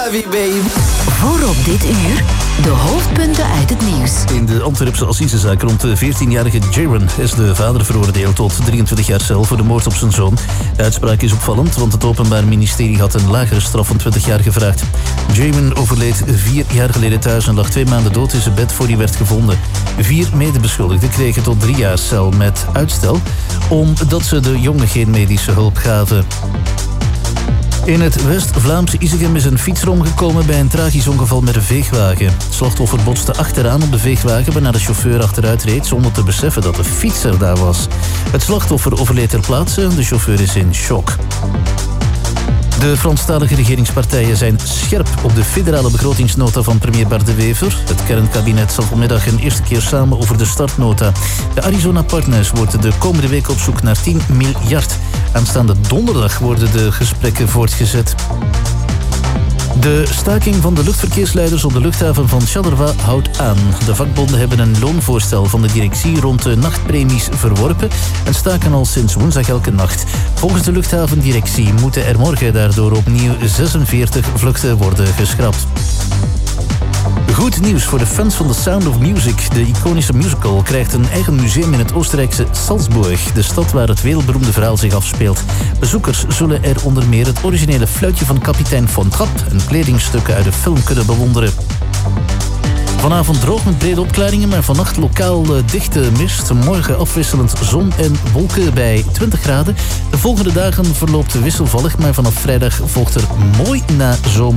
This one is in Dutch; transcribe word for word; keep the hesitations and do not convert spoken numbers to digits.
love you, babe. Voor op dit uur de hoofdpunten uit het nieuws. In de Antwerpse assisezaak rond de veertienjarige Jaron is de vader veroordeeld tot drieëntwintig jaar cel voor de moord op zijn zoon. De uitspraak is opvallend, want het Openbaar Ministerie had een lagere straf van twintig jaar gevraagd. Jaron overleed vier jaar geleden thuis en lag twee maanden dood in zijn bed voor hij werd gevonden. Vier medebeschuldigden kregen tot drie jaar cel met uitstel, omdat ze de jongen geen medische hulp gaven. In het West-Vlaamse Isegem is een fietser omgekomen bij een tragisch ongeval met een veegwagen. Het slachtoffer botste achteraan op de veegwagen waarna de chauffeur achteruit reed zonder te beseffen dat de fietser daar was. Het slachtoffer overleed ter plaatse, de chauffeur is in shock. De Franstalige regeringspartijen zijn scherp op de federale begrotingsnota van premier Bart De Wever. Het kernkabinet zal vanmiddag een eerste keer samen over de startnota. De Arizona Partners worden de komende week op zoek naar tien miljard. Aanstaande donderdag worden de gesprekken voortgezet. De staking van de luchtverkeersleiders op de luchthaven van Charleroi houdt aan. De vakbonden hebben een loonvoorstel van de directie rond de nachtpremies verworpen en staken al sinds woensdag elke nacht. Volgens de luchthavendirectie moeten er morgen daardoor opnieuw zesenveertig vluchten worden geschrapt. Goed nieuws voor de fans van The Sound of Music. De iconische musical krijgt een eigen museum in het Oostenrijkse Salzburg, de stad waar het wereldberoemde verhaal zich afspeelt. Bezoekers zullen er onder meer het originele fluitje van kapitein Von Trapp en kledingstukken uit de film kunnen bewonderen. Vanavond droog met brede opklaringen, maar vannacht lokaal uh, dichte mist. Morgen afwisselend zon en wolken bij twintig graden. De volgende dagen verloopt wisselvallig, maar vanaf vrijdag volgt er mooi na zomer.